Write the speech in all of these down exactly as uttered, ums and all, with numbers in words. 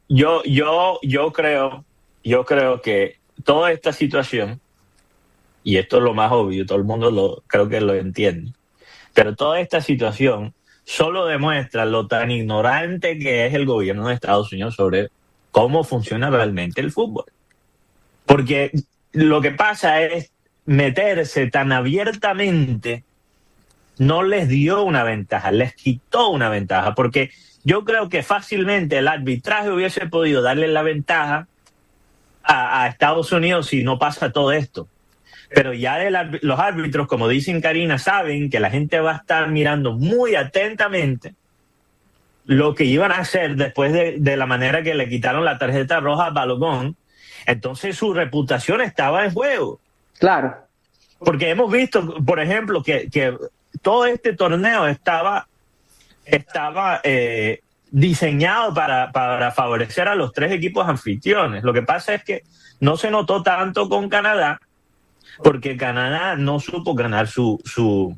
yo, yo, yo creo, yo creo que toda esta situación, y esto es lo más obvio, todo el mundo lo creo que lo entiende, pero toda esta situación solo demuestra lo tan ignorante que es el gobierno de Estados Unidos sobre cómo funciona realmente el fútbol. Porque lo que pasa es meterse tan abiertamente no les dio una ventaja, les quitó una ventaja, porque yo creo que fácilmente el arbitraje hubiese podido darle la ventaja a, a Estados Unidos si no pasa todo esto. Pero ya el, los árbitros, como dicen Karina, saben que la gente va a estar mirando muy atentamente lo que iban a hacer después de, de la manera que le quitaron la tarjeta roja a Balogun. Entonces su reputación estaba en juego. Claro. Porque hemos visto, por ejemplo, que, que todo este torneo estaba, estaba eh, diseñado para, para favorecer a los tres equipos anfitriones. Lo que pasa es que no se notó tanto con Canadá, porque Canadá no supo ganar su su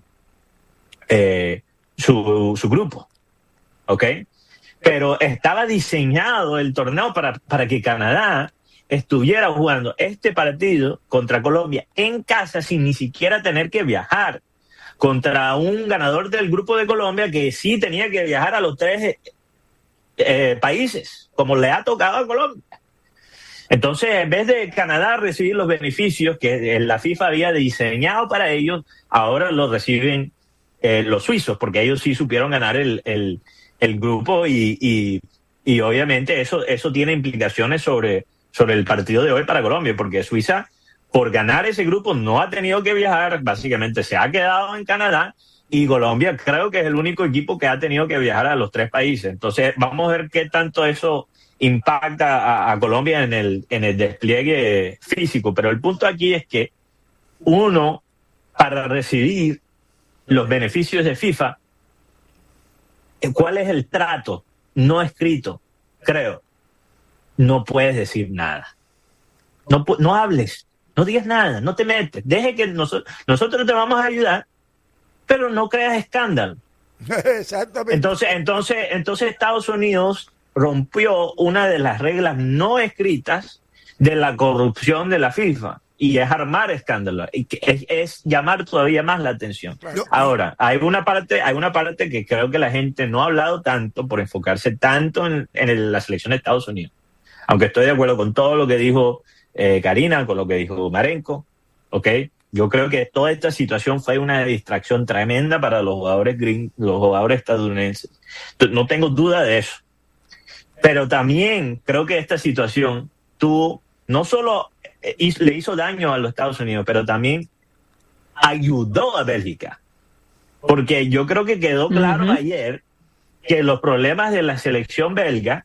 eh, su, su grupo, ¿ok? Pero estaba diseñado el torneo para, para que Canadá estuviera jugando este partido contra Colombia en casa sin ni siquiera tener que viajar, contra un ganador del grupo de Colombia que sí tenía que viajar a los tres eh, países, como le ha tocado a Colombia. Entonces, en vez de Canadá recibir los beneficios que la FIFA había diseñado para ellos, ahora los reciben eh, los suizos, porque ellos sí supieron ganar el, el, el grupo y, y, y obviamente eso, eso tiene implicaciones sobre, sobre el partido de hoy para Colombia, porque Suiza, por ganar ese grupo, no ha tenido que viajar, básicamente se ha quedado en Canadá, y Colombia creo que es el único equipo que ha tenido que viajar a los tres países. Entonces, vamos a ver qué tanto eso impacta a, a Colombia en el, en el despliegue físico. Pero el punto aquí es que uno, para recibir los beneficios de FIFA, ¿cuál es el trato no escrito? Creo, no puedes decir nada. No, no hables, no digas nada, no te metes. Deje que nosotros, nosotros te vamos a ayudar, pero no creas escándalo. Exactamente. Entonces, entonces, entonces Estados Unidos rompió una de las reglas no escritas de la corrupción de la FIFA, y es armar escándalo, y que es, es llamar todavía más la atención. Claro. Ahora, hay una parte, hay una parte que creo que la gente no ha hablado tanto por enfocarse tanto en, en el, la selección de Estados Unidos. Aunque estoy de acuerdo con todo lo que dijo eh, Karina, con lo que dijo Marenko, ¿ok? Yo creo que toda esta situación fue una distracción tremenda para los jugadores gring, los jugadores estadounidenses. No tengo duda de eso. Pero también creo que esta situación tuvo, no solo le hizo daño a los Estados Unidos, pero también ayudó a Bélgica. Porque yo creo que quedó claro uh-huh. ayer que los problemas de la selección belga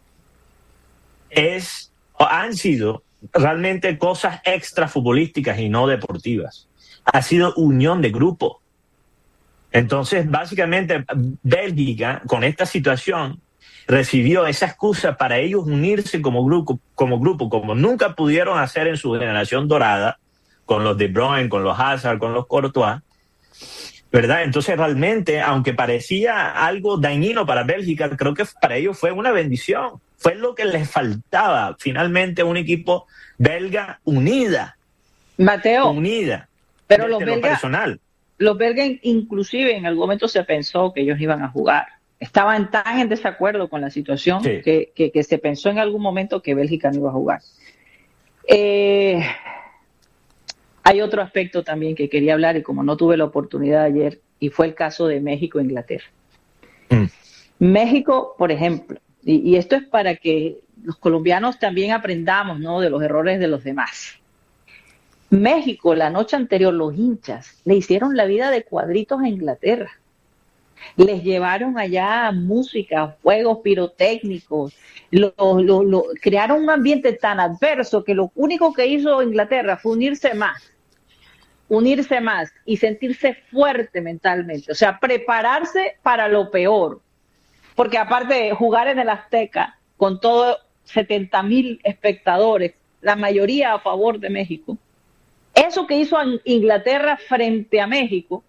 es, han sido realmente cosas extra futbolísticas y no deportivas. Ha sido unión de grupo. Entonces, básicamente, Bélgica, con esta situación, recibió esa excusa para ellos unirse como grupo, como grupo, como nunca pudieron hacer en su generación dorada, con los De Bruyne, con los Hazard, con los Courtois, ¿verdad? Entonces, realmente, aunque parecía algo dañino para Bélgica, creo que para ellos fue una bendición. Fue lo que les faltaba, finalmente, un equipo belga unida. Mateo. Unida. Pero los belgas, personal. Los belgas, inclusive, en algún momento se pensó que ellos iban a jugar. Estaban tan en desacuerdo con la situación sí. que, que, que se pensó en algún momento que Bélgica no iba a jugar. Eh, hay otro aspecto también que quería hablar, y como no tuve la oportunidad ayer, y fue el caso de México e Inglaterra. Mm. México, por ejemplo, y, y esto es para que los colombianos también aprendamos, ¿no?, de los errores de los demás. México, la noche anterior, los hinchas le hicieron la vida de cuadritos a Inglaterra. Les llevaron allá música, fuegos pirotécnicos, lo, lo, lo, crearon un ambiente tan adverso que lo único que hizo Inglaterra fue unirse más, unirse más y sentirse fuerte mentalmente, o sea, prepararse para lo peor, porque aparte de jugar en el Azteca con todos setenta mil espectadores, la mayoría a favor de México, eso que hizo Inglaterra frente a México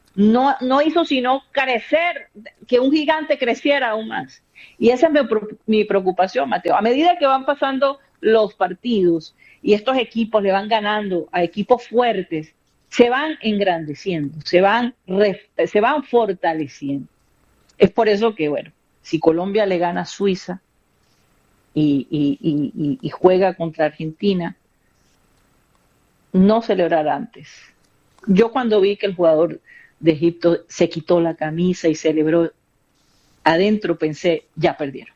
no, no hizo sino crecer, que un gigante creciera aún más. Y esa es mi, mi preocupación, Mateo. A medida que van pasando los partidos y estos equipos le van ganando a equipos fuertes, se van engrandeciendo, se van, se van fortaleciendo. Es por eso que, bueno, si Colombia le gana a Suiza y, y, y, y juega contra Argentina, no celebrar antes. Yo cuando vi que el jugador de Egipto se quitó la camisa y celebró, adentro pensé, ya perdieron.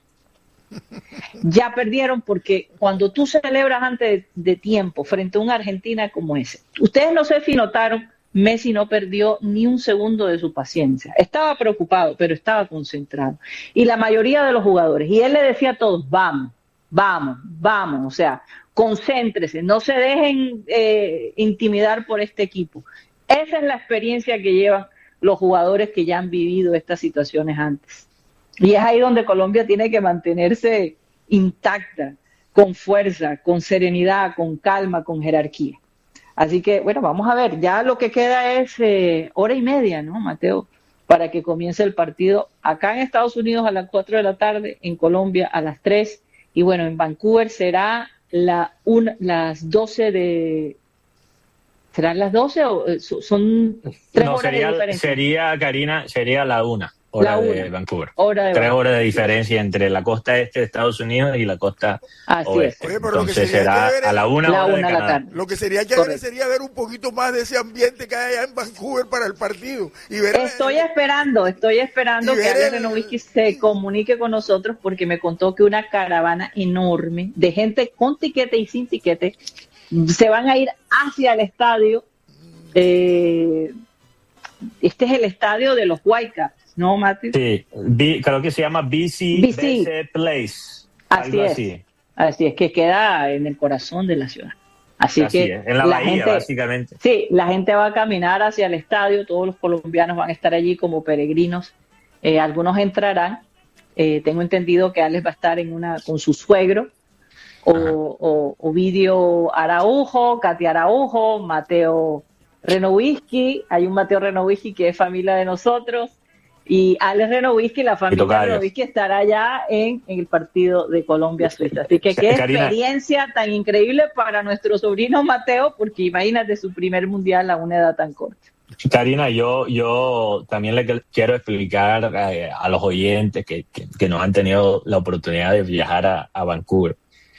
Ya perdieron porque cuando tú celebras antes de, de tiempo frente a una Argentina como ese, ustedes no sé si notaron, Messi no perdió ni un segundo de su paciencia. Estaba preocupado, pero estaba concentrado. Y la mayoría de los jugadores, y él le decía a todos, vamos, vamos, vamos, o sea, concéntrese, no se dejen eh, intimidar por este equipo. Esa es la experiencia que llevan los jugadores que ya han vivido estas situaciones antes. Y es ahí donde Colombia tiene que mantenerse intacta, con fuerza, con serenidad, con calma, con jerarquía. Así que, bueno, vamos a ver, ya lo que queda es eh, hora y media, ¿no, Mateo? Para que comience el partido acá en Estados Unidos a las cuatro de la tarde, en Colombia a las tres, y bueno, en Vancouver será la una, las doce de... ¿Serán las doce o son tres no, horas sería, de diferencia? Sería, Karina, sería la una. Hora, la de una. Vancouver. Hora de Tres Vancouver. horas de diferencia entre la costa este de Estados Unidos y la costa Así oeste. Es. Oye, pero Entonces lo que sería será chévere, a la una la hora una de la Canadá. tarde. Lo que sería chévere sería ver un poquito más de ese ambiente que hay allá en Vancouver para el partido. Y ver Estoy el, esperando, estoy esperando que Alex Renovisky se comunique con nosotros porque me contó que una caravana enorme de gente con tiquete y sin tiquete se van a ir hacia el estadio. Eh, este es el estadio de los Whitecaps, ¿no, Mati? Sí, B, creo que se llama B C, B C. B C Place. Así algo es. Así. Así es, que queda en el corazón de la ciudad. Así, así que es, en la, la bahía, gente, básicamente. Sí, la gente va a caminar hacia el estadio, todos los colombianos van a estar allí como peregrinos. Eh, algunos entrarán. Eh, tengo entendido que Alex va a estar en una con su suegro, o, o, Ovidio Araujo, Katia Araujo, Mateo Renovisky, hay un Mateo Renovisky que es familia de nosotros, y Alex Renovisky, la familia Renovisky estará allá en, en el partido de Colombia-Suiza. Así que qué Karina, experiencia tan increíble para nuestro sobrino Mateo, porque imagínate su primer mundial a una edad tan corta. Karina, yo, yo también le quiero explicar eh, a los oyentes que, que, que nos han tenido la oportunidad de viajar a, a Vancouver.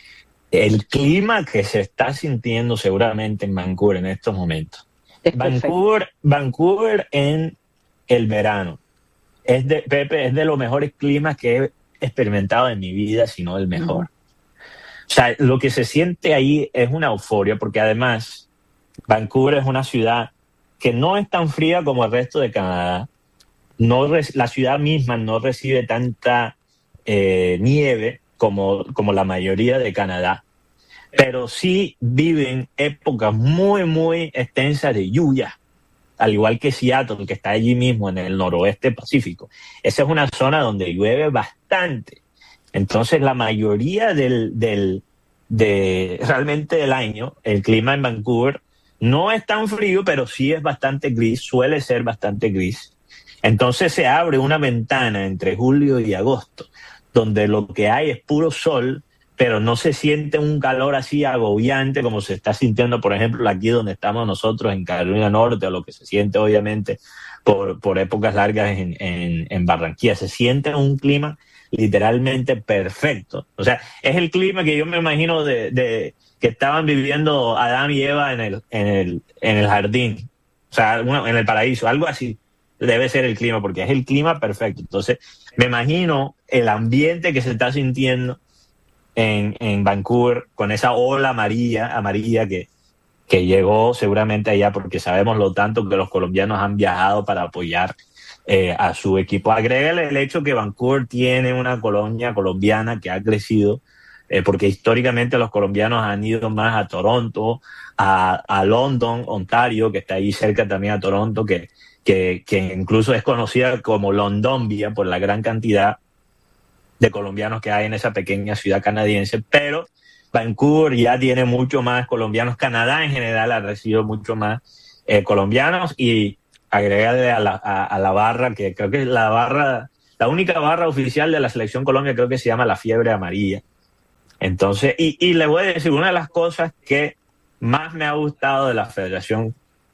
El clima que se está sintiendo seguramente en Vancouver en estos momentos. Vancouver, Vancouver en el verano es de Pepe, es de los mejores climas que he experimentado en mi vida, si no el mejor. Uh-huh. O sea, lo que se siente ahí es una euforia, porque además Vancouver es una ciudad que no es tan fría como el resto de Canadá. No, la ciudad misma no recibe tanta eh, nieve como, como la mayoría de Canadá, pero sí viven épocas muy, muy extensas de lluvia, al igual que Seattle, que está allí mismo en el noroeste pacífico. Esa es una zona donde llueve bastante. Entonces, la mayoría del, del, de, realmente del año, el clima en Vancouver no es tan frío, pero sí es bastante gris, suele ser bastante gris. Entonces, se abre una ventana entre julio y agosto, donde lo que hay es puro sol, pero no se siente un calor así agobiante como se está sintiendo, por ejemplo, aquí donde estamos nosotros en Carolina Norte, o lo que se siente obviamente por, por épocas largas en, en, en Barranquilla. Se siente un clima literalmente perfecto. O sea, es el clima que yo me imagino de, de que estaban viviendo Adán y Eva en el, en el, en el jardín, o sea, en el paraíso, algo así. Debe ser el clima, porque es el clima perfecto. Entonces, me imagino el ambiente que se está sintiendo en, en Vancouver con esa ola amarilla, amarilla que, que llegó seguramente allá, porque sabemos lo tanto que los colombianos han viajado para apoyar eh, a su equipo. Agrégale el hecho que Vancouver tiene una colonia colombiana que ha crecido, eh, porque históricamente los colombianos han ido más a Toronto, a, a London, Ontario, que está ahí cerca también a Toronto, que Que, que incluso es conocida como Londombia por la gran cantidad de colombianos que hay en esa pequeña ciudad canadiense, pero Vancouver ya tiene mucho más colombianos. Canadá en general ha recibido mucho más eh, colombianos, y agregarle a la, a, a la barra, que creo que es la barra, la única barra oficial de la Selección Colombia, creo que se llama la Fiebre Amarilla. Entonces, y, y le voy a decir, una de las cosas que más me ha gustado de la Federación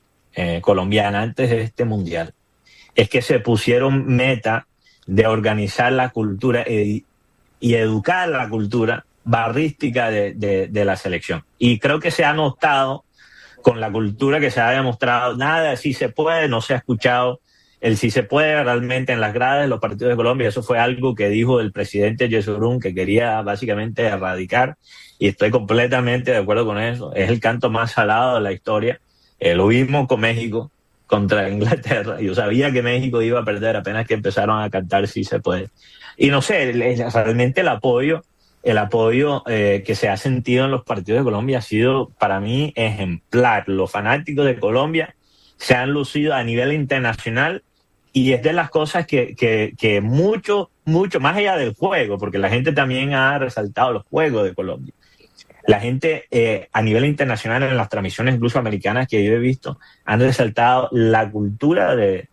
eh, Colombiana antes de este Mundial es que se pusieron meta de organizar la cultura y, y educar la cultura barrística de, de, de la selección. Y creo que se ha notado con la cultura que se ha demostrado, nada de si se puede, no se ha escuchado el si se puede realmente en las gradas de los partidos de Colombia. Eso fue algo que dijo el presidente Yesurún, que quería básicamente erradicar, y estoy completamente de acuerdo con eso. Es el canto más salado de la historia. Eh, lo mismo con México contra Inglaterra. Yo sabía que México iba a perder apenas que empezaron a cantar si se puede. Y no sé, realmente el apoyo el apoyo eh, que se ha sentido en los partidos de Colombia ha sido para mí ejemplar. Los fanáticos de Colombia se han lucido a nivel internacional, y es de las cosas que, que, que mucho, mucho más allá del juego, porque la gente también ha resaltado los juegos de Colombia. La gente eh, a nivel internacional, en las transmisiones incluso americanas que yo he visto, han resaltado la cultura de,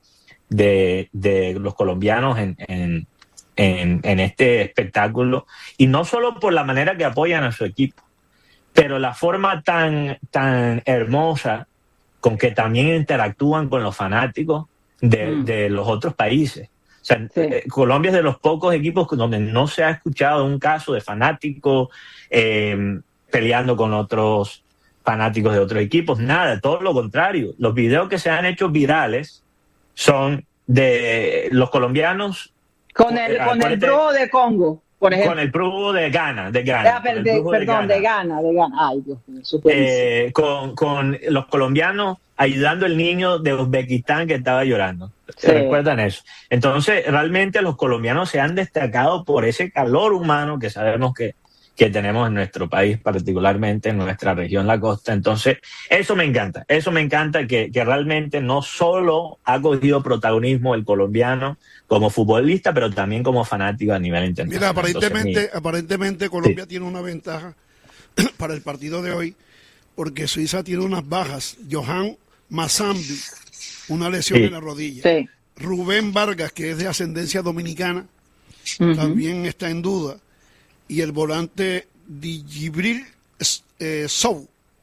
de, de los colombianos en, en En, en este espectáculo, y no solo por la manera que apoyan a su equipo, pero la forma tan, tan hermosa con que también interactúan con los fanáticos de, mm. de los otros países. O sea, sí. eh, Colombia es de los pocos equipos donde no se ha escuchado un caso de fanático eh, peleando con otros fanáticos de otros equipos, nada, todo lo contrario. Los videos que se han hecho virales son de los colombianos con el, con el Pro de Congo, por ejemplo. Con el Pro de Ghana, de Ghana. Ah, de, de, perdón, de Ghana, de Ghana. Ay, Dios mío, eh, con, con los colombianos ayudando al niño de Uzbekistán que estaba llorando. Sí. ¿Recuerdan eso? Entonces, realmente los colombianos se han destacado por ese calor humano que sabemos que, que tenemos en nuestro país, particularmente en nuestra región, la costa. Entonces, eso me encanta. Eso me encanta, que, que realmente no solo ha cogido protagonismo el colombiano como futbolista, pero también como fanático a nivel internacional. Mira, aparentemente, Entonces, mi... aparentemente Colombia sí. tiene una ventaja para el partido de hoy, porque Suiza tiene unas bajas. Johan Mazambi, una lesión sí. en la rodilla. Sí. Rubén Vargas, que es de ascendencia dominicana, uh-huh. también está en duda. Y el volante Djibril eh, Sow.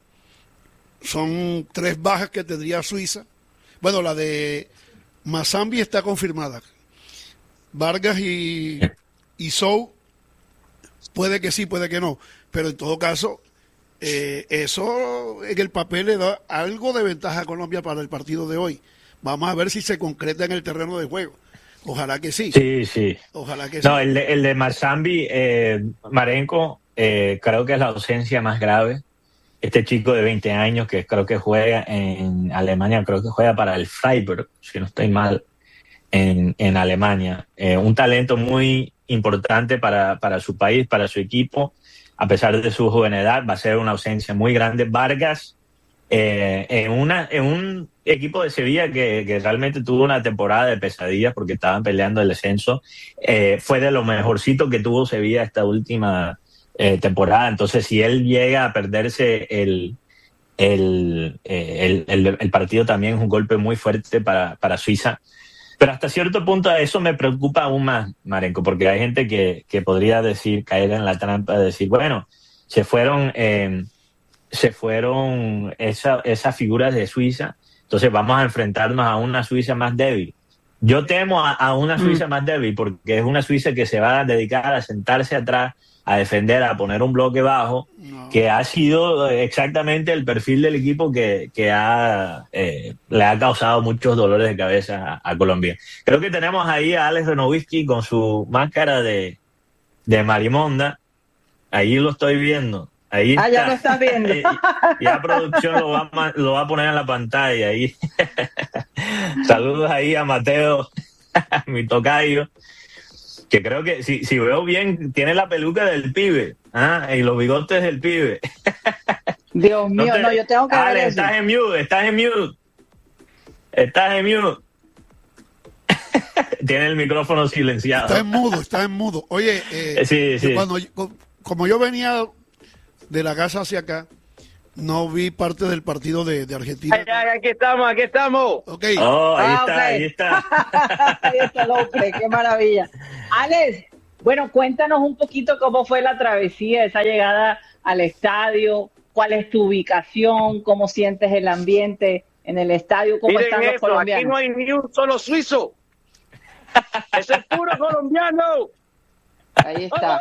Son tres bajas que tendría Suiza. Bueno, la de Mazambi está confirmada. Vargas y, y Sow, puede que sí, puede que no. Pero en todo caso, eh, eso en el papel le da algo de ventaja a Colombia para el partido de hoy. Vamos a ver si se concreta en el terreno de juego. Ojalá que sí. Sí, sí. Ojalá que no, sí. el de, el de Mazambi, eh, Marenco, eh, creo que es la ausencia más grave. Este chico de veinte años que creo que juega en Alemania, creo que juega para el Freiburg, si no estoy mal, en, en Alemania. Eh, un talento muy importante para, para su país, para su equipo, a pesar de su joven edad. Va a ser una ausencia muy grande. Vargas, eh, en, una, en un equipo de Sevilla que, que realmente tuvo una temporada de pesadillas porque estaban peleando el descenso, eh, fue de lo mejorcito que tuvo Sevilla esta última eh, temporada. Entonces, si él llega a perderse el, el, eh, el, el, el partido, también es un golpe muy fuerte para, para Suiza. Pero hasta cierto punto eso me preocupa aún más, Marenco, porque hay gente que, que podría decir, caer en la trampa de decir, bueno, se fueron, eh, se fueron esa, esas figuras de Suiza, entonces vamos a enfrentarnos a una Suiza más débil. Yo temo a, a una Suiza mm. más débil, porque es una Suiza que se va a dedicar a sentarse atrás, a defender, a poner un bloque bajo, no. que ha sido exactamente el perfil del equipo que, que ha, eh, le ha causado muchos dolores de cabeza a, a Colombia. Creo que tenemos ahí a Alex Renovitzky con su máscara de, de marimonda. Ahí lo estoy viendo. Ahí ah, está. ya lo estás viendo. Ya producción lo va, a, lo va a poner en la pantalla. Ahí. Saludos ahí a Mateo, mi tocayo, que creo que, si, si veo bien, tiene la peluca del pibe, ¿ah? Y los bigotes del pibe. Dios mío, no, te, no yo tengo que Ale, ver estás eso. en mute, estás en mute. Estás en mute. Tiene el micrófono silenciado. Está en mudo, está en mudo. Oye, eh, sí, sí. Cuando, como yo venía de la casa hacia acá, no vi parte del partido de, de Argentina. Ay, ay, aquí estamos, aquí estamos. Ok. Oh, ahí Ah, está, ok. ahí está. Ahí está López, qué maravilla. Alex, bueno, cuéntanos un poquito cómo fue la travesía, esa llegada al estadio, cuál es tu ubicación, cómo sientes el ambiente en el estadio, cómo Miren están los eso, colombianos. aquí no hay ni un solo suizo. Eso es puro colombiano. Ahí está.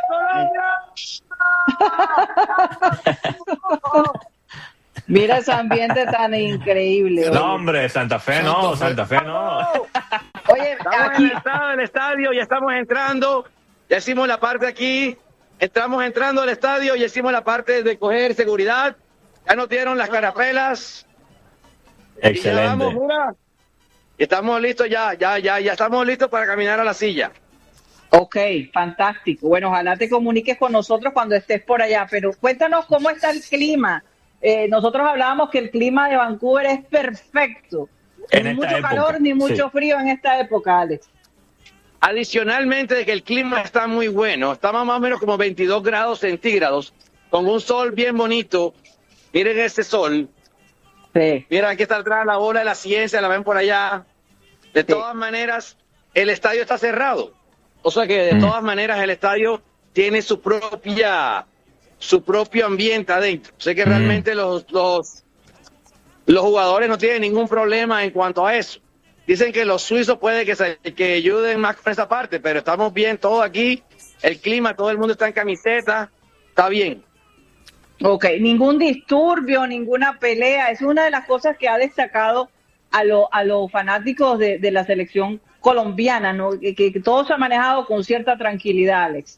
Mira ese ambiente tan increíble. No, oye. hombre, Santa Fe no, Santa Fe no. Oye, Estamos aquí, en el estado del estadio, ya estamos entrando, ya hicimos la parte aquí, entramos entrando al estadio y hicimos la parte de coger seguridad, ya nos dieron las carapelas. Y ya vamos, Excelente. mira, y estamos listos ya, ya, ya, ya estamos listos para caminar a la silla. ok, fantástico. Bueno, ojalá te comuniques con nosotros cuando estés por allá, pero cuéntanos cómo está el clima. Eh, nosotros hablábamos que el clima de Vancouver es perfecto. En Ni esta mucho época, calor ni mucho sí. frío en esta época, Alex. Adicionalmente de que el clima está muy bueno, estamos más o menos como veintidós grados centígrados, con un sol bien bonito. Miren ese sol. Sí. Mira, aquí está atrás la bola de la ciencia, la ven por allá. De Sí. todas maneras, el estadio está cerrado. O sea que de Mm. todas maneras el estadio tiene su propia, su propio ambiente adentro. Sé que Mm. realmente los, los, los jugadores no tienen ningún problema en cuanto a eso. Dicen que los suizos puede que, se, que ayuden más con esa parte, pero estamos bien todos aquí. El clima, todo el mundo está en camiseta, está bien. Ok, ningún disturbio, ninguna pelea. Es una de las cosas que ha destacado a, lo, a los fanáticos de, de la selección colombiana, ¿no? Que, que todo se ha manejado con cierta tranquilidad, Alex.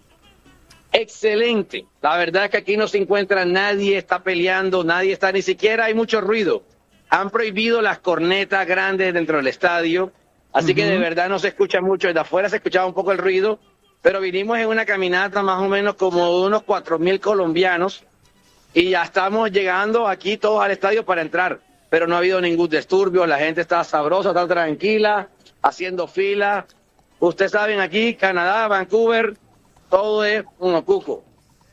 Excelente. La verdad es que aquí no se encuentra nadie, está peleando, nadie está, ni siquiera hay mucho ruido. Han prohibido las cornetas grandes dentro del estadio, así que de verdad no se escucha mucho. Desde afuera se escuchaba un poco el ruido, pero vinimos en una caminata más o menos como de unos cuatro mil colombianos y ya estamos llegando aquí todos al estadio para entrar, pero no ha habido ningún disturbio, la gente está sabrosa, está tranquila, haciendo fila. Ustedes saben aquí, Canadá, Vancouver, todo es uno cuco.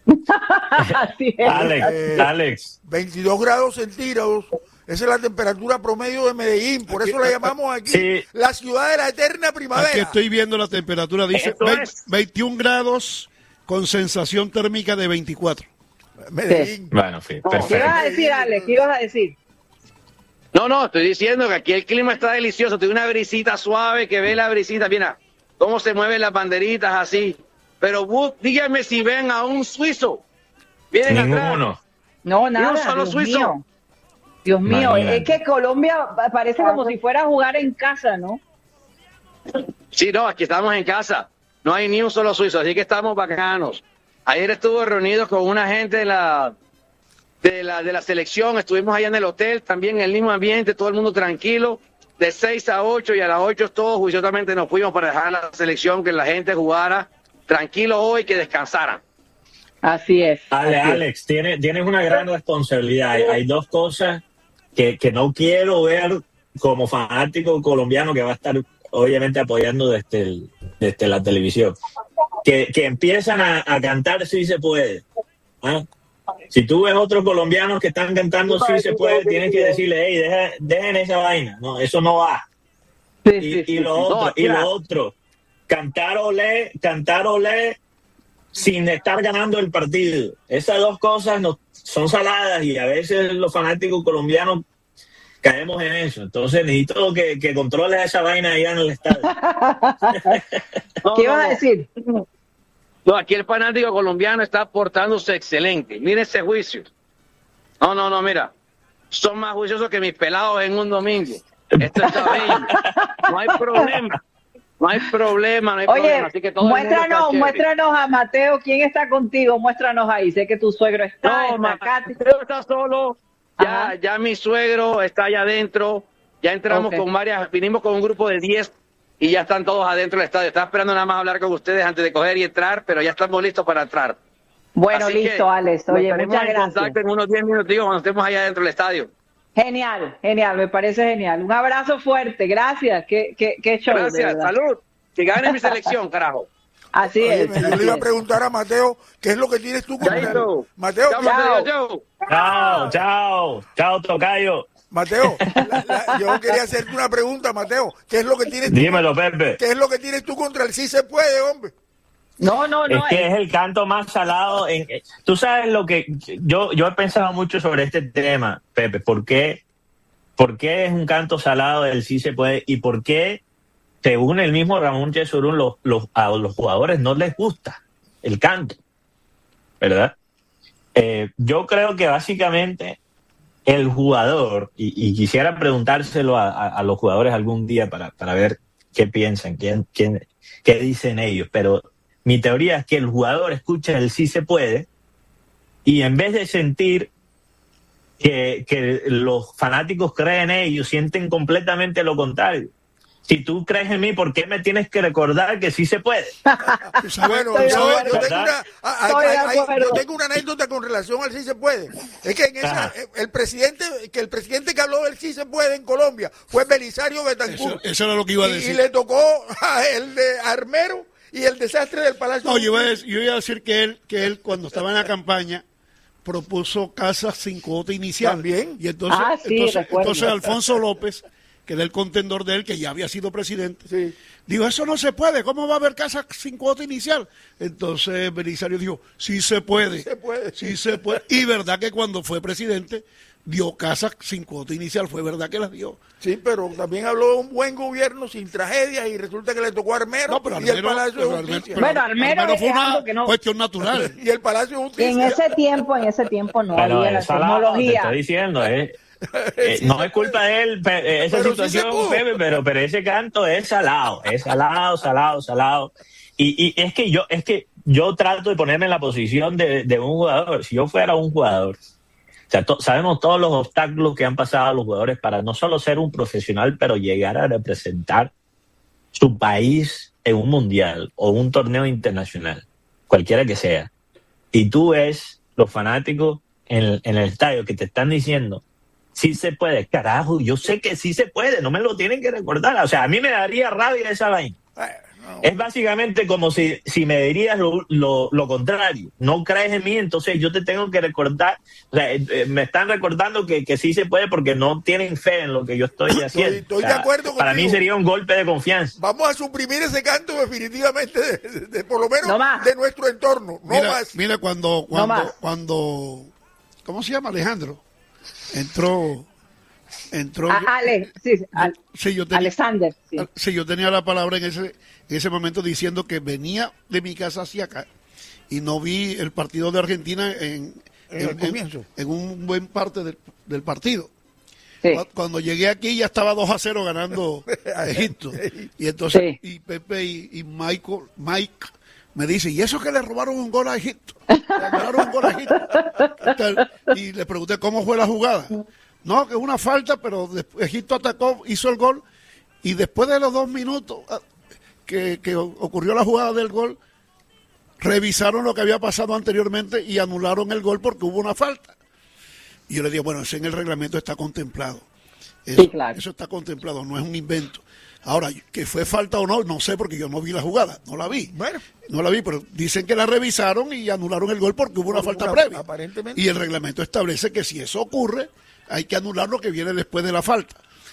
Así es. Alex, Eh, Alex. veintidós grados centígrados. Esa es la temperatura promedio de Medellín, por Aquí- eso la llamamos aquí Sí. la ciudad de la eterna primavera. Aquí estoy viendo la temperatura, dice Eso veinte es. veintiún grados con sensación térmica de veinticuatro. Medellín. Bueno, sí, ¿Qué ibas perfecto. a decir, Alex? ¿Qué ibas a decir? No, no, estoy diciendo que aquí el clima está delicioso, tiene una brisita suave, que ve la brisita, mira cómo se mueven las banderitas así. Pero vos, díganme si ven a un suizo. Vienen atrás. Ninguno. No, nada. un solo Dios suizo. mío. Dios mío, Imagínate. es que Colombia parece como si fuera a jugar en casa, ¿no? Sí, no, aquí estamos en casa. No hay ni un solo suizo, así que estamos bacanos. Ayer estuve reunidos con una gente de la, de la, de la selección, estuvimos allá en el hotel, también en el mismo ambiente, todo el mundo tranquilo, de seis a ocho y a las ocho todos juiciosamente nos fuimos para dejar a la selección, que la gente jugara tranquilo hoy, que descansara. Así es. Ale, así es. Alex, tienes, tienes una gran responsabilidad. Hay, hay dos cosas que, que no quiero ver como fanático colombiano que va a estar obviamente apoyando desde, el, desde la televisión. Que, que empiezan a, a cantar Sí se puede. ¿Ah? Si tú ves otros colombianos que están cantando Sí se puede, tienes que decirle, hey, deja, dejen esa vaina. No, eso no va. Sí, Y, sí, y sí, lo sí. otro, No, y mira. lo otro, cantar olé, cantar olé sin estar ganando el partido. Esas dos cosas no, son saladas y a veces los fanáticos colombianos caemos en eso. Entonces necesito que, que controles esa vaina allá en el estadio. No, ¿Qué no, ibas a no. decir? No, aquí el fanático colombiano está portándose excelente. Mire ese juicio. No, no, no, mira. Son más juiciosos que mis pelados en un domingo. Esto está bello. No hay problema. No hay problema, no hay Oye, problema. Así que todo el mundo está muéstranos, chévere. muéstranos a Mateo, ¿quién está contigo? Muéstranos ahí. Sé que tu suegro está, No, está Katy. Mateo está solo. Ya, Ajá. ya mi suegro está allá adentro. Ya entramos Ok. con varias, vinimos con un grupo de diez y ya están todos adentro del estadio. Estaba esperando nada más hablar con ustedes antes de coger y entrar, pero ya estamos listos para entrar. Bueno, Así que listo, Alex. Oye, estaremos muchas en gracias. contacto en unos diez minutos cuando estemos allá dentro del estadio. Genial, genial, me parece genial. Un abrazo fuerte, gracias. Qué, qué, qué show, de Gracias, verdad. salud. Que gane mi selección, carajo. Así Oye, es. yo así le iba a es. preguntar a Mateo, ¿qué es lo que tienes tú contra Chaito. Mateo? Chao, ¿qué- Mateo, chao. Chao, chao, chao, tocayo. Mateo, la- la- yo quería hacerte una pregunta, Mateo. ¿Qué es lo que tienes tú? Dímelo, Pepe. ¿Qué es lo que tienes tú contra el sí se puede, hombre? No, no, Es no. que es- es el canto más salado. En, tú sabes lo que yo, yo he pensado mucho sobre este tema, Pepe. ¿Por qué, ¿Por qué es un canto salado del sí se puede? ¿Y por qué, según el mismo Ramón Yesurún, los, los, a los jugadores no les gusta el canto? ¿Verdad? Eh, yo creo que básicamente el jugador, y, y quisiera preguntárselo a, a, a los jugadores algún día para, para ver qué piensan, quién, quién, qué dicen ellos, pero mi teoría es que el jugador escucha el sí se puede y en vez de sentir que, que los fanáticos creen en ellos, sienten completamente lo contrario. Si tú crees en mí, ¿por qué me tienes que recordar que sí se puede? Bueno, Estoy yo, de yo acuerdo. tengo una, a- a- Estoy de hay- hay- acuerdo. yo tengo una anécdota con relación al sí se puede. Es que en esa, Ajá. el presidente, que el presidente que habló del sí se puede en Colombia fue Belisario Eso, Betancur. eso era lo que iba a Y, y decir. le tocó a el de Armero y el desastre del Palacio. No, yo iba a decir, yo iba a decir que él, que él cuando estaba en la campaña propuso casas sin cuota inicial. También. Y entonces, Ah, sí, entonces, recuerdo. entonces Alfonso López, que era el contendor de él, que ya había sido presidente, Sí. dijo, eso no se puede, ¿cómo va a haber casas sin cuota inicial? Entonces Belisario dijo, sí se puede, Sí se puede. sí se puede. Y verdad que cuando fue presidente dio casas sin cuota inicial, fue verdad que las dio. Sí, pero también habló de un buen gobierno sin tragedias y resulta que le tocó a Armero, No, pero y el Armero, Palacio pero de Armero- Justicia. pero Bueno, Armero fue es una algo que no- cuestión natural. Y el Palacio de Justicia. En ese tiempo, en ese tiempo no Pero había la es salado, te tecnología. estoy diciendo, eh. Eh, Sí no se es culpa puede. de él pe- eh, esa Pero sí se situación, pudo. Pepe, pero, pero ese canto es salado, es salado, salado, salado. Y, y es que yo, es que yo trato de ponerme en la posición de, de un jugador. Si yo fuera un jugador, o sea, to- sabemos todos los obstáculos que han pasado los jugadores para no solo ser un profesional, pero llegar a representar su país en un mundial o un torneo internacional, cualquiera que sea. Y tú ves los fanáticos en el, en el estadio que te están diciendo, sí se puede, carajo, yo sé que sí se puede, no me lo tienen que recordar. O sea, a mí me daría rabia esa vaina. Bueno, no. Es básicamente como si, si me dirías lo, lo, lo contrario. No crees en mí, entonces yo te tengo que recordar. O sea, eh, eh, me están recordando que, que sí se puede porque no tienen fe en lo que yo estoy haciendo. estoy O sea, de acuerdo para contigo. mí sería un golpe de confianza. Vamos a suprimir ese canto definitivamente, de, de- de- por lo menos No más. de nuestro entorno. No mira, más. mira cuando, cuando, más. cuando, ¿cómo se llama Alejandro? Entró, entró. A- Ale, sí, sí, Al- Sí, yo tenía, Alexander, sí. sí, yo tenía la palabra en ese, en ese momento diciendo que venía de mi casa hacia acá y no vi el partido de Argentina en, En el comienzo. en un buen parte del, del partido. Sí. Cu- Cuando llegué aquí ya estaba dos a cero ganando Egipto. Y entonces, Sí. y Pepe y, y Michael, Mike me dice, ¿y eso que le robaron un gol a Egipto? Le robaron un gol a Egipto. ¿Qué tal? Y le pregunté cómo fue la jugada. No, que es una falta, pero después Egipto atacó, hizo el gol, y después de los dos minutos ah, que, que ocurrió la jugada del gol, revisaron lo que había pasado anteriormente y anularon el gol porque hubo una falta. Y yo le dije, bueno, eso en el reglamento está contemplado. Eso, Sí, claro. eso está contemplado, no es un invento. Ahora, que fue falta o no, no sé porque yo no vi la jugada, no la vi. Bueno. No la vi, pero dicen que la revisaron y anularon el gol porque hubo una Por falta una- previa. aparentemente. Y el reglamento establece que si eso ocurre, hay que anular lo que viene después de la falta.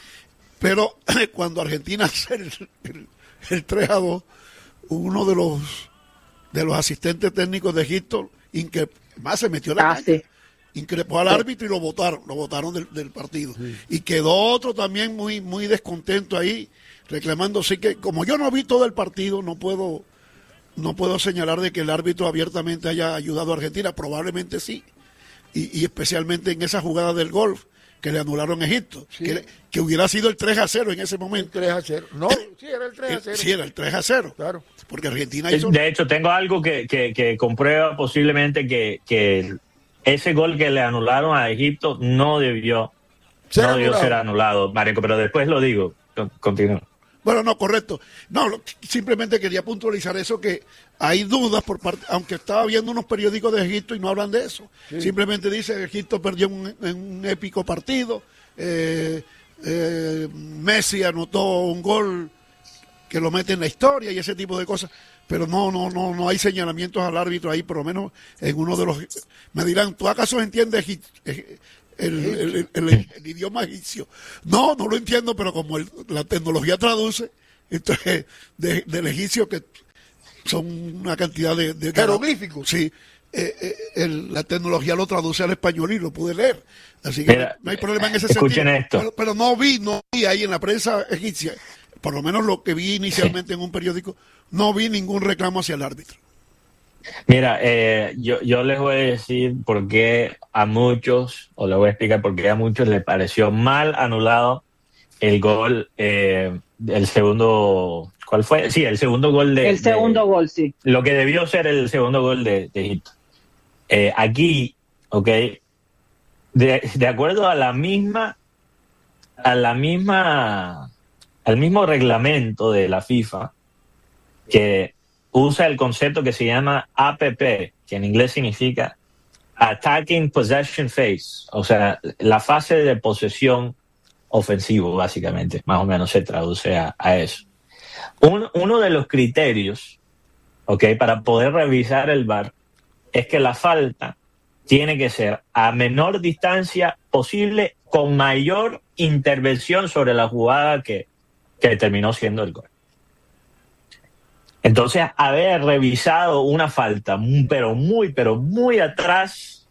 Pero cuando Argentina hace el, el, el tres a dos, uno de los de los asistentes técnicos de Egipto, incre- más se metió en la Ah, cancha, sí. increpó al árbitro y lo votaron, lo votaron del, del partido. Y quedó otro también muy, muy descontento ahí, reclamando, así que como yo no vi todo el partido, no puedo, no puedo señalar de que el árbitro abiertamente haya ayudado a Argentina, probablemente sí, y, y especialmente en esa jugada del golf que le anularon a Egipto, Sí. que, que hubiera sido el tres a cero en ese momento. tres a cero. No, sí, era el tres a cero. Sí, era el tres a cero, Claro. porque Argentina hizo... De hecho, tengo algo que, que, que comprueba posiblemente que, que ese gol que le anularon a Egipto no debió, Ser no debió anulado. ser anulado, Marico, pero después lo digo. Con- Continúa. Bueno, no, correcto. No, lo- simplemente quería puntualizar eso, que hay dudas por parte, aunque estaba viendo unos periódicos de Egipto y no hablan de eso. Simplemente dice que Egipto perdió un, en un épico partido, eh, eh, Messi anotó un gol que lo mete en la historia y ese tipo de cosas. pero no, no, no, no hay señalamientos al árbitro ahí, por lo menos en uno de los, me dirán, ¿tú acaso entiendes el, el, el, el, el idioma egipcio? No, no lo entiendo, pero como el, la tecnología traduce, entonces, de, del egipcio, que son una cantidad de... de jeroglíficos. Sí, eh, eh, el, la tecnología lo traduce al español y lo pude leer. Así que Mira, no hay problema en ese escuchen sentido. esto. Pero, pero no vi, no vi ahí en la prensa egipcia, por lo menos lo que vi inicialmente sí. en un periódico, no vi ningún reclamo hacia el árbitro. Mira, eh, yo, yo les voy a decir por qué a muchos, o les voy a explicar por qué a muchos les pareció mal anulado el gol, eh, el segundo, ¿cuál fue? Sí, el segundo gol de... El segundo de, gol, sí. Lo que debió ser el segundo gol de, de Egipto. Eh, aquí, ok, de, de acuerdo a la misma, a la misma, al mismo reglamento de la FIFA, que usa el concepto que se llama A P P, que en inglés significa Attacking Possession Phase, o sea, la fase de posesión ofensivo, básicamente, más o menos se traduce a, a eso. Un, uno de los criterios, okay, para poder revisar el V A R es que la falta tiene que ser a menor distancia posible con mayor intervención sobre la jugada que, que terminó siendo el gol. Entonces, haber revisado una falta, pero muy, pero muy atrás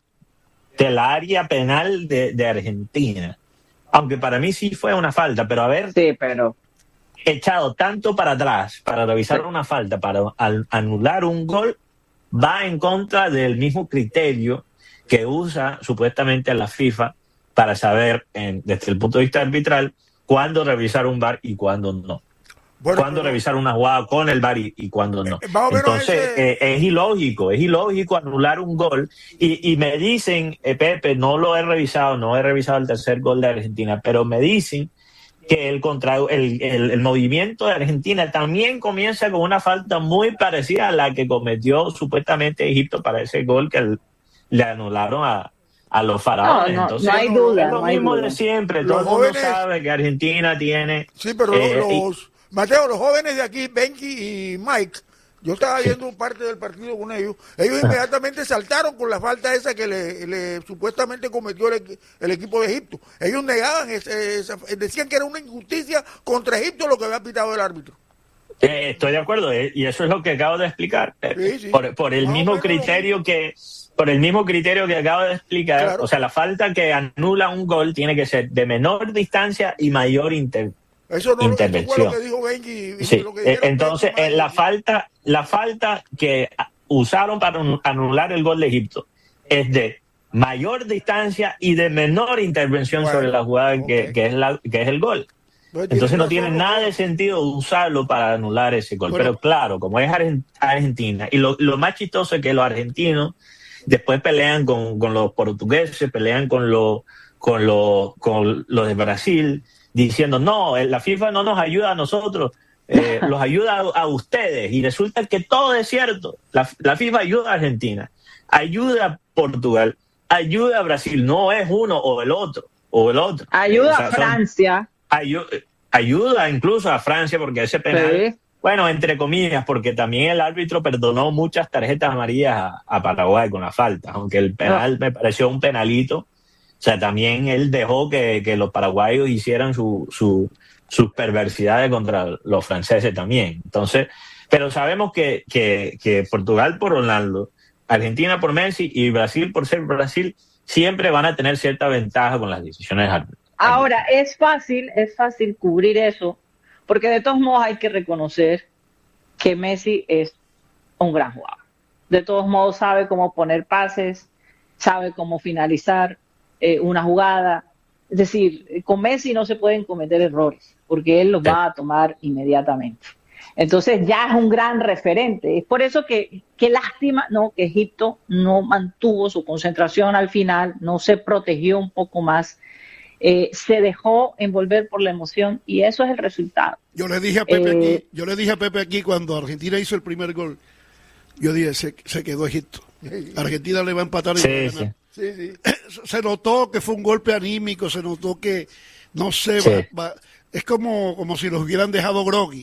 de la área penal de, de Argentina, aunque para mí sí fue una falta, pero haber sí, pero... echado tanto para atrás para revisar sí. una falta, para al, anular un gol, va en contra del mismo criterio que usa supuestamente la FIFA para saber, en, desde el punto de vista arbitral, cuándo revisar un V A R y cuándo no. Bueno, cuándo pero... revisar una jugada con el V A R y, y cuándo no. Eh, Entonces, ese... eh, es ilógico, es ilógico anular un gol. Y, y me dicen, eh, Pepe, no lo he revisado, no he revisado el tercer gol de Argentina, pero me dicen que el, contra, el, el, el movimiento de Argentina también comienza con una falta muy parecida a la que cometió supuestamente Egipto para ese gol que el, le anularon a, a los faraones. No, no, Entonces, no hay duda. es lo no hay mismo duda. de siempre. Los Todo el mundo jóvenes... sabe que Argentina tiene... Sí, pero eh, los... y... Mateo, los jóvenes de aquí, Benki y Mike, yo estaba sí. viendo parte del partido con ellos, ellos inmediatamente saltaron con la falta esa que le, le supuestamente cometió el, el equipo de Egipto. Ellos negaban, ese, esa, decían que era una injusticia contra Egipto lo que había pitado el árbitro. Eh, estoy de acuerdo, eh, y eso es lo que acabo de explicar. Sí, sí. Por, por el no, mismo criterio que... Por el mismo criterio que acabo de explicar, claro. O sea, la falta que anula un gol tiene que ser de menor distancia y mayor inter, eso no, intervención. Eso fue lo que dijo Benji, y sí. lo que dijeron Entonces, Benji, eh, la falta, la falta que usaron para anular el gol de Egipto es de mayor distancia y de menor intervención bueno, sobre la jugada okay. que, que, es la, que es el gol. Entonces, Entonces no tiene nada de sentido usarlo para anular ese gol. Bueno. Pero claro, como es Argentina, y lo, lo más chistoso es que los argentinos después pelean con, con los portugueses, pelean con, lo, con, lo, con los de Brasil, diciendo, no, la FIFA no nos ayuda a nosotros, eh, los ayuda a, a ustedes. Y resulta que todo es cierto. La, la FIFA ayuda a Argentina, ayuda a Portugal, ayuda a Brasil. No es uno o el otro, o el otro. Ayuda o sea, a Francia. Son, ayu, ayuda incluso a Francia, porque ese penal... Sí. Bueno, entre comillas, porque también el árbitro perdonó muchas tarjetas amarillas a, a Paraguay con la falta, aunque el penal no. me pareció un penalito. O sea, también él dejó que, que los paraguayos hicieran su, su, sus perversidades contra los franceses también. Entonces, pero sabemos que, que, que Portugal por Ronaldo, Argentina por Messi y Brasil por ser Brasil, siempre van a tener cierta ventaja con las decisiones arbitrales. Ahora, es fácil, es fácil cubrir eso, porque de todos modos hay que reconocer que Messi es un gran jugador. De todos modos sabe cómo poner pases, sabe cómo finalizar eh, una jugada. Es decir, con Messi no se pueden cometer errores, porque él los va a tomar inmediatamente. Entonces ya es un gran referente. Es por eso que, qué lástima, ¿no?, que Egipto no mantuvo su concentración al final, no se protegió un poco más. Eh, se dejó envolver por la emoción y eso es el resultado. Yo le dije a Pepe eh, aquí, yo le dije a Pepe aquí cuando Argentina hizo el primer gol, yo dije se, se quedó Egipto. Argentina le va a empatar y sí, va a ganar. Sí. Sí, sí. Se notó que fue un golpe anímico, se notó que no sé, sí. va, va, es como, como si los hubieran dejado groggy.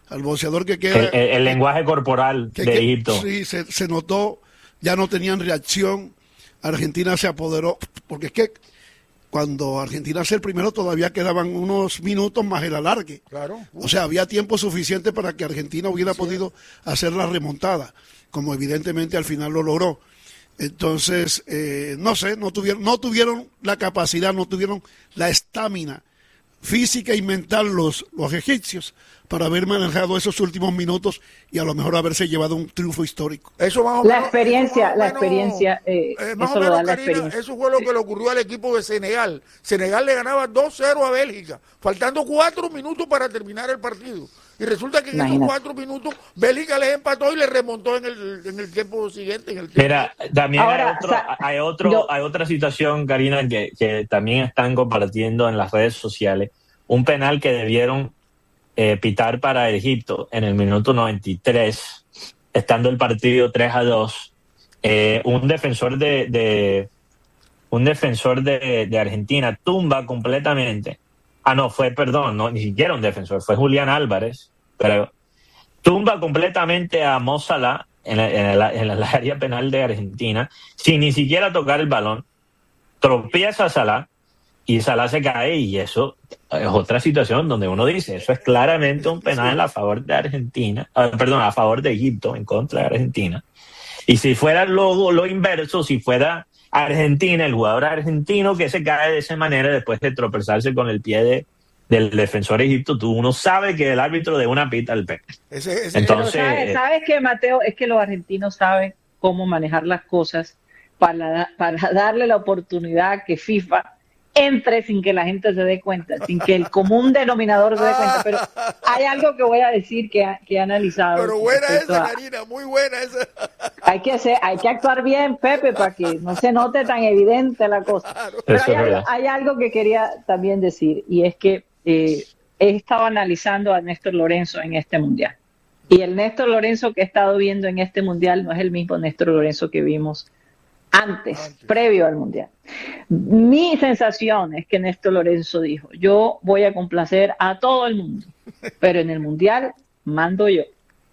al boxeador que queda. El, el, el lenguaje corporal que, de que, Egipto. Sí, se, se notó, ya no tenían reacción. Argentina se apoderó, porque es que cuando Argentina hace el primero todavía quedaban unos minutos más el alargue. Claro. O sea, había tiempo suficiente para que Argentina hubiera sí. podido hacer la remontada, como evidentemente al final lo logró. Entonces, eh, no sé, no tuvieron, no tuvieron la capacidad, no tuvieron la estamina física y mental los, los egipcios para haber manejado esos últimos minutos y a lo mejor haberse llevado un triunfo histórico. Eso más o la menos, experiencia, eso la menos, experiencia, eh, eh, más eso o menos, lo da la Karina, experiencia. Eso fue lo que le ocurrió al equipo de Senegal. Senegal le ganaba dos cero a Bélgica, faltando cuatro minutos para terminar el partido. Y resulta que en Imagínate. esos cuatro minutos Bélgica les empató y le remontó en el, en el tiempo siguiente. En el tiempo. Mira, también Ahora, hay, otro, o sea, hay, otro, yo, hay otra situación, Karina, que, que también están compartiendo en las redes sociales. Un penal que debieron eh, pitar para Egipto en el minuto noventa y tres, estando el partido tres a dos. Eh, un defensor de, de un defensor de, de Argentina tumba completamente. Ah, no, fue, perdón, no, ni siquiera un defensor, fue Julián Álvarez, pero tumba completamente a Mo Salah en, la, en, la, en la área penal de Argentina, sin ni siquiera tocar el balón, tropieza a Salah, y Salah se cae, y eso es otra situación donde uno dice, eso es claramente un penal a favor de Argentina, eh, perdón, a favor de Egipto, en contra de Argentina. Y si fuera lo, lo inverso, si fuera Argentina, el jugador argentino que se cae de esa manera después de tropezarse con el pie de, del defensor egipto, tú uno sabe que el árbitro de una pita el penal. Ese, ese, Entonces, sabes, sabes que, Mateo, es que los argentinos saben cómo manejar las cosas para, para darle la oportunidad que FIFA entre sin que la gente se dé cuenta, sin que el común denominador se dé cuenta. Pero hay algo que voy a decir que, que he analizado. Pero buena esa, a, Karina, muy buena esa. Hay que, hacer, hay que actuar bien, Pepe, para que no se note tan evidente la cosa. Claro. Pero Eso hay, es algo, verdad. hay algo que quería también decir, y es que eh, he estado analizando a Néstor Lorenzo en este Mundial. Y el Néstor Lorenzo que he estado viendo en este Mundial no es el mismo Néstor Lorenzo que vimos antes, antes, previo al Mundial. Mi sensación es que Néstor Lorenzo dijo, yo voy a complacer a todo el mundo, pero en el Mundial mando yo.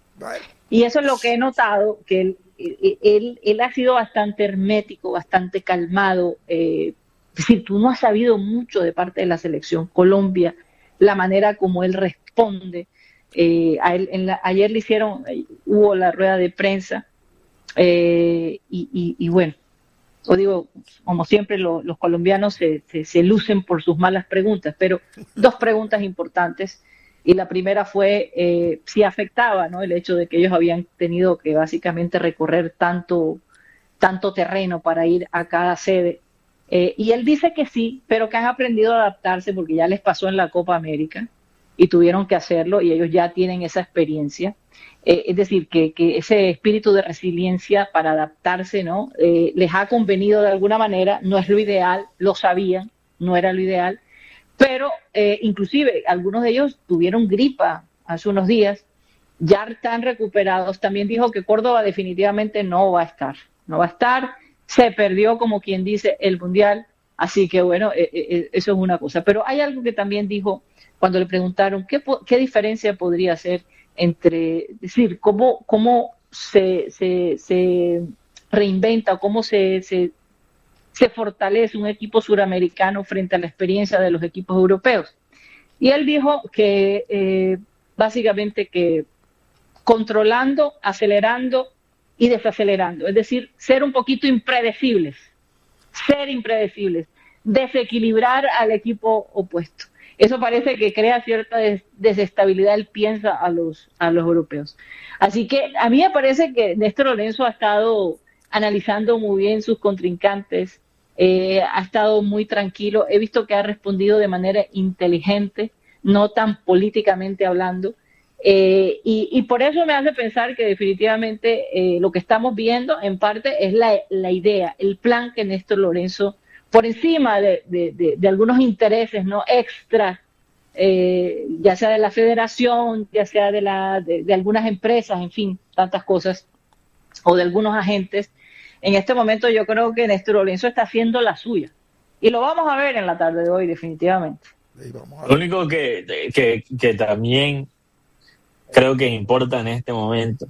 Y eso es lo que he notado, que él, él, él, él ha sido bastante hermético, bastante calmado. Eh, es decir, tú no has sabido mucho de parte de la selección Colombia, la manera como él responde. Eh, a él, en la, ayer le hicieron, hubo la rueda de prensa, eh, y, y, y bueno, o digo, como siempre lo, los colombianos se, se, se lucen por sus malas preguntas, pero dos preguntas importantes, y la primera fue eh, si afectaba, ¿no?, el hecho de que ellos habían tenido que básicamente recorrer tanto, tanto terreno para ir a cada sede, eh, y él dice que sí, pero que han aprendido a adaptarse porque ya les pasó en la Copa América y tuvieron que hacerlo y ellos ya tienen esa experiencia. Eh, es decir, que, que ese espíritu de resiliencia para adaptarse, ¿no?, eh, les ha convenido de alguna manera. No es lo ideal, lo sabían, no era lo ideal, pero eh, inclusive algunos de ellos tuvieron gripa hace unos días, ya están recuperados. También dijo que Córdoba definitivamente no va a estar, no va a estar, se perdió, como quien dice, el Mundial, así que bueno, eh, eh, eso es una cosa. Pero hay algo que también dijo cuando le preguntaron qué, qué diferencia podría hacer entre, es decir, cómo, cómo se, se, se reinventa, cómo se, se, se fortalece un equipo suramericano frente a la experiencia de los equipos europeos. Y él dijo que eh, básicamente que controlando, acelerando y desacelerando, es decir, ser un poquito impredecibles, ser impredecibles, desequilibrar al equipo opuesto. Eso parece que crea cierta des- desestabilidad, él piensa, a los, a los europeos. Así que a mí me parece que Néstor Lorenzo ha estado analizando muy bien sus contrincantes, eh, ha estado muy tranquilo. He visto que ha respondido de manera inteligente, no tan políticamente hablando. Eh, y, y por eso me hace pensar que definitivamente eh, lo que estamos viendo en parte es la, la idea, el plan que Néstor Lorenzo, por encima de, de, de, de algunos intereses no extras, eh, ya sea de la federación, ya sea de, la, de, de algunas empresas, en fin, tantas cosas, o de algunos agentes. En este momento yo creo que Néstor Lorenzo está haciendo la suya. Y lo vamos a ver en la tarde de hoy, definitivamente. Lo único que, que, que también creo que importa en este momento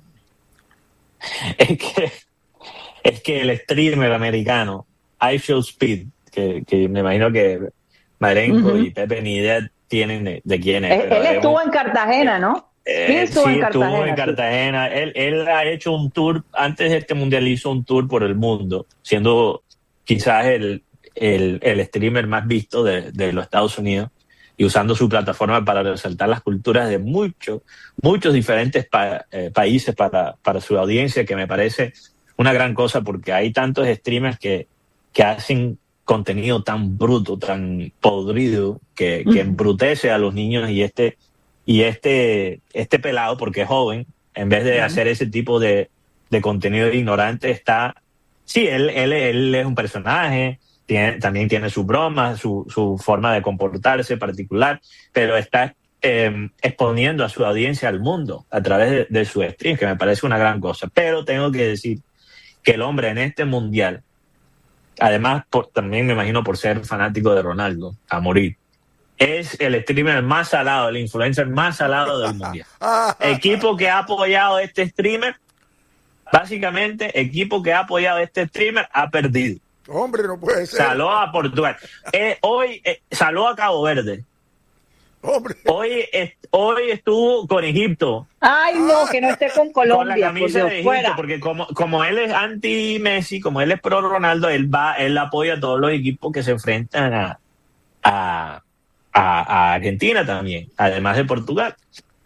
es que, es que el streamer americano, iShowSpeed, que, que me imagino que Marenco uh-huh. y Pepe ni idea tienen de, de quién es. Él, pero él estuvo es, en Cartagena, ¿no? Eh, estuvo sí, en Cartagena, estuvo en Cartagena. Sí. Él, él ha hecho un tour, antes de este mundial hizo un tour por el mundo, siendo quizás el, el, el streamer más visto de, de los Estados Unidos y usando su plataforma para resaltar las culturas de muchos, muchos diferentes pa, eh, países para, para su audiencia, que me parece una gran cosa porque hay tantos streamers que, que hacen contenido tan bruto, tan podrido, que, que embrutece a los niños y este Y este, este pelado, porque es joven, en vez de uh-huh. hacer ese tipo de, de contenido ignorante, está... Sí, él, él, él es un personaje, tiene, también tiene sus bromas, su, su forma de comportarse particular, pero está eh, exponiendo a su audiencia al mundo a través de, de su stream, que me parece una gran cosa. Pero tengo que decir que el hombre en este mundial, además por, también me imagino por ser fanático de Ronaldo, a morir, es el streamer más salado, el influencer más salado del mundial. Equipo que ha apoyado a este streamer, básicamente, equipo que ha apoyado a este streamer ha perdido. Hombre, no puede ser. Saló a Portugal. Eh, hoy eh, saló a Cabo Verde. Hombre. Hoy, eh, hoy estuvo con Egipto. Ay, no, que no esté con Colombia. Con la camisa por de Egipto, fuera. porque como, como él es anti-Messi, como él es pro-Ronaldo, él va, él apoya a todos los equipos que se enfrentan a... a A, a Argentina también, además de Portugal.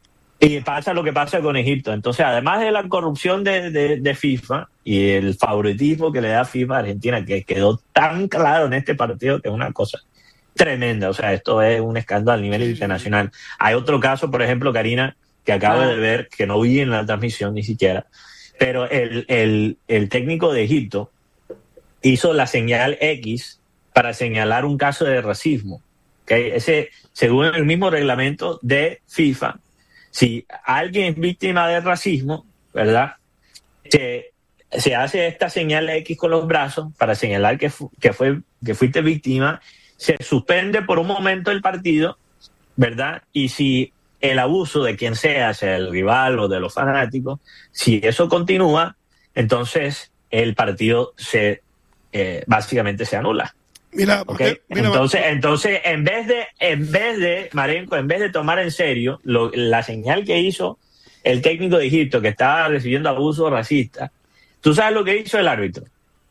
Y pasa lo que pasa con Egipto. Entonces, además de la corrupción de, de, de FIFA y el favoritismo que le da FIFA a Argentina, que quedó tan claro en este partido, que es una cosa tremenda. O sea, esto es un escándalo a nivel sí, internacional. Sí. Hay otro caso, por ejemplo, Karina, que acabo ah. de ver, que no vi en la transmisión ni siquiera, pero el, el, el técnico de Egipto hizo la señal X para señalar un caso de racismo. Okay, ese, según el mismo reglamento de FIFA, si alguien es víctima de racismo, ¿verdad? Se, se hace esta señal X con los brazos para señalar que, fu, que, fue, que fuiste víctima, se suspende por un momento el partido, ¿verdad? Y si el abuso de quien sea, sea el rival o de los fanáticos, si eso continúa, entonces el partido se eh, básicamente se anula. Mira, okay. mira, entonces, entonces, en vez de, en vez de, Marenco, en vez de tomar en serio lo, la señal que hizo el técnico de Egipto, que estaba recibiendo abuso racista, ¿tú sabes lo que hizo el árbitro?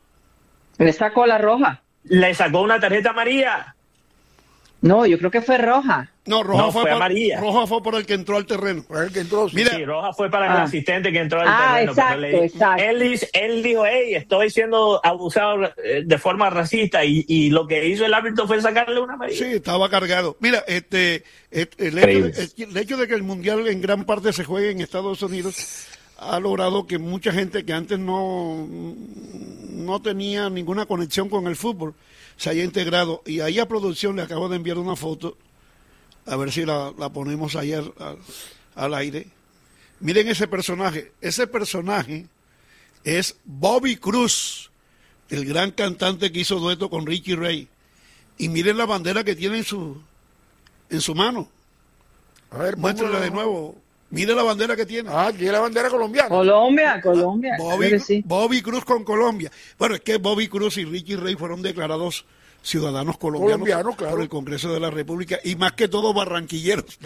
Le sacó la roja. Le sacó una tarjeta amarilla. No, yo creo que fue roja. No, roja no, fue, fue por, amarilla. Roja fue por el que entró al terreno. Por el que entró. Mira, sí, roja fue para ah. el asistente que entró al ah, terreno. Exacto, le, exacto. Él, él dijo, hey, estoy siendo abusado de forma racista y, y lo que hizo el árbitro fue sacarle una amarilla. Sí, estaba cargado. Mira, este, este el, hecho de, el hecho de que el Mundial en gran parte se juegue en Estados Unidos ha logrado que mucha gente que antes no, no tenía ninguna conexión con el fútbol se haya integrado. Y ahí a producción le acabo de enviar una foto, a ver si la, la ponemos ayer al, al aire. Miren ese personaje. Ese personaje es Bobby Cruz, el gran cantante que hizo dueto con Ricky Ray. Y miren la bandera que tiene en su, en su mano. A ver, muéstrenla de nuevo. Mire la bandera que tiene. Ah, aquí es la bandera colombiana. Colombia, Colombia. Bobby, sí. Bobby Cruz con Colombia. Bueno, es que Bobby Cruz y Ricky Ray fueron declarados ciudadanos colombianos, colombiano, claro, por el Congreso de la República y más que todo barranquilleros.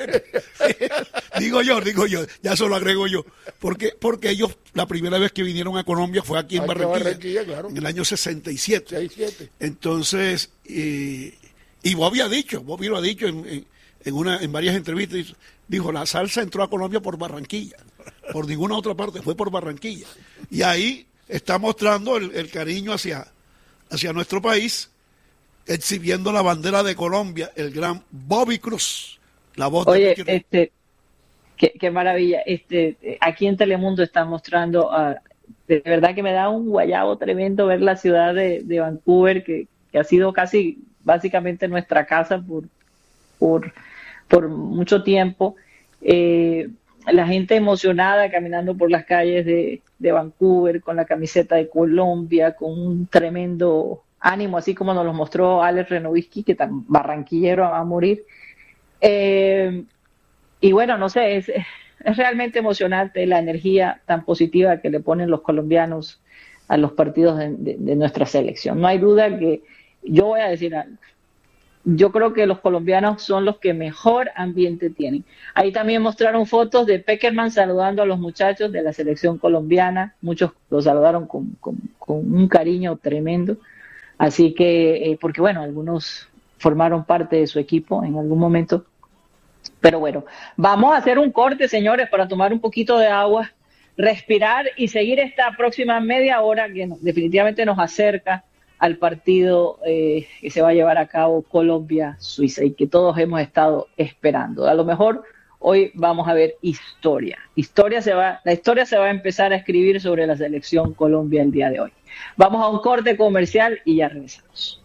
digo yo, digo yo, ya eso lo agrego yo. Porque, porque ellos, la primera vez que vinieron a Colombia fue aquí en Barranquilla, Barranquilla claro. en el año sesenta y siete. sesenta y siete. Entonces, eh, y Bobby ha dicho, Bobby lo ha dicho en, en, en, una, en varias entrevistas, dijo, la salsa entró a Colombia por Barranquilla, por ninguna otra parte, fue por Barranquilla. Y ahí está mostrando el, el cariño hacia, hacia nuestro país, exhibiendo la bandera de Colombia, el gran Bobby Cruz, la voz Oye, de este, qué, qué maravilla, este, aquí en Telemundo están mostrando, uh, de verdad que me da un guayabo tremendo ver la ciudad de, de Vancouver, que, que ha sido casi básicamente nuestra casa por, por, por mucho tiempo, eh, la gente emocionada caminando por las calles de, de Vancouver con la camiseta de Colombia, con un tremendo ánimo, así como nos lo mostró Alex Renovisky, que tan barranquillero a morir. Eh, y bueno, no sé, es, es realmente emocionante la energía tan positiva que le ponen los colombianos a los partidos de, de, de nuestra selección. No hay duda que, yo voy a decir algo, yo creo que los colombianos son los que mejor ambiente tienen. Ahí también mostraron fotos de Pekerman saludando a los muchachos de la selección colombiana, muchos los saludaron con, con, con un cariño tremendo, así que, eh, porque bueno, algunos formaron parte de su equipo en algún momento. Pero bueno, vamos a hacer un corte, señores, para tomar un poquito de agua, respirar y seguir esta próxima media hora que nos, definitivamente nos acerca al partido eh, que se va a llevar a cabo Colombia-Suiza y que todos hemos estado esperando. A lo mejor hoy vamos a ver historia. Historia se va, la historia se va a empezar a escribir sobre la selección Colombia el día de hoy. Vamos a un corte comercial y ya regresamos.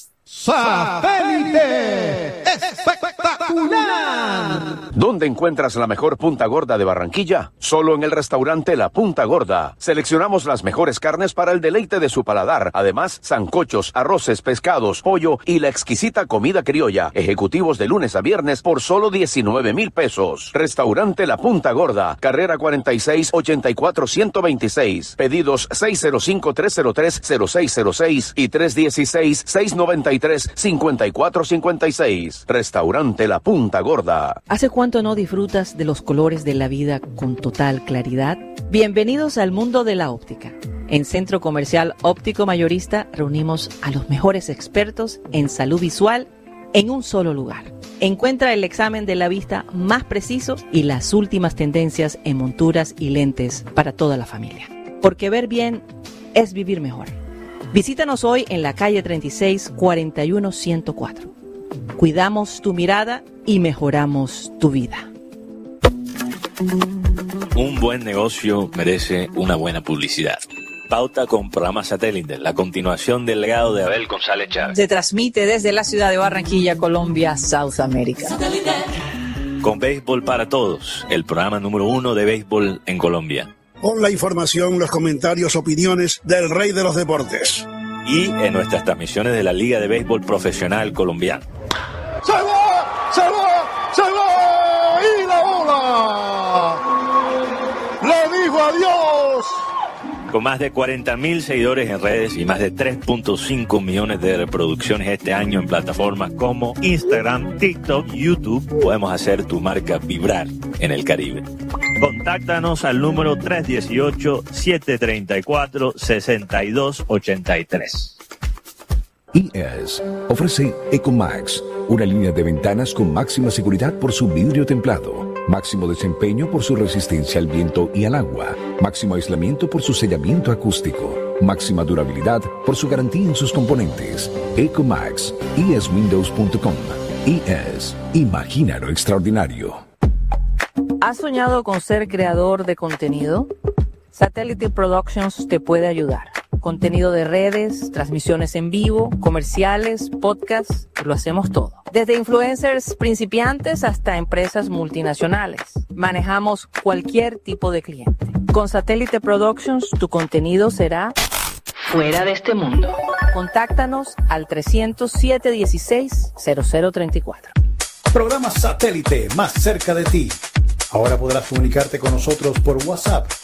¡Satélite espectacular! ¿Dónde encuentras la mejor punta gorda de Barranquilla? Solo en el restaurante La Punta Gorda. Seleccionamos las mejores carnes para el deleite de su paladar. Además, sancochos, arroces, pescados, pollo y la exquisita comida criolla. Ejecutivos de lunes a viernes por solo diecinueve mil pesos. Restaurante La Punta Gorda. Carrera cuarenta y seis, ochenta y cuatro, ciento veintiséis. Pedidos seis cero cinco, tres cero tres, cero seis cero seis y tres uno seis, seis nueve tres, cinco cuatro cinco seis. Restaurante La Punta Gorda. ¿Hace cuánto no disfrutas de los colores de la vida con total claridad? Bienvenidos al mundo de la óptica. En Centro Comercial Óptico Mayorista reunimos a los mejores expertos en salud visual en un solo lugar. Encuentra el examen de la vista más preciso y las últimas tendencias en monturas y lentes para toda la familia. Porque ver bien es vivir mejor. Visítanos hoy en la calle treinta y seis, cuarenta y uno, ciento cuatro. Cuidamos tu mirada y mejoramos tu vida. Un buen negocio merece una buena publicidad. Pauta con programa Satélite, la continuación del legado de Abel González Chávez. Se transmite desde la ciudad de Barranquilla, Colombia, South America. Con Béisbol para Todos, el programa número uno de béisbol en Colombia. Con la información, los comentarios, opiniones del rey de los deportes. Y en nuestras transmisiones de la Liga de Béisbol Profesional Colombiana. ¡Se va! ¡Se va! ¡Se va! ¡Y la bola! ¡Le dijo adiós! Con más de cuarenta mil seguidores en redes y más de tres punto cinco millones de reproducciones este año en plataformas como Instagram, TikTok y YouTube, podemos hacer tu marca vibrar en el Caribe. Contáctanos al número tres uno ocho, siete tres cuatro, seis dos ocho tres. I E S ofrece Ecomax, una línea de ventanas con máxima seguridad por su vidrio templado, máximo desempeño por su resistencia al viento y al agua, máximo aislamiento por su sellamiento acústico, máxima durabilidad por su garantía en sus componentes. Ecomax, i e s windows punto com. I E S, imagina lo extraordinario. ¿Has soñado con ser creador de contenido? Satellite Productions te puede ayudar. Contenido de redes, transmisiones en vivo, comerciales, podcasts, lo hacemos todo. Desde influencers principiantes hasta empresas multinacionales. Manejamos cualquier tipo de cliente. Con Satellite Productions, tu contenido será fuera de este mundo. Contáctanos al trescientos siete dieciséis, cero cero treinta y cuatro. Programa Satélite más cerca de ti. Ahora podrás comunicarte con nosotros por WhatsApp